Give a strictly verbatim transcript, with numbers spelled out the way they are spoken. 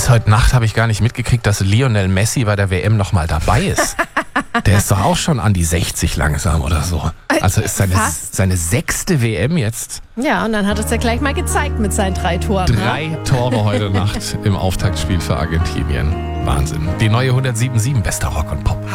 Bis heute Nacht habe ich gar nicht mitgekriegt, dass Lionel Messi bei der W M nochmal dabei ist. Der ist doch auch schon an die sechzig langsam oder so. Also ist seine, seine sechste W M jetzt. Ja, und dann hat es ja gleich mal gezeigt mit seinen drei Toren. Drei ne? Tore heute Nacht im Auftaktspiel für Argentinien. Wahnsinn. Die neue hundertsieben Komma sieben, bester Rock und Pop.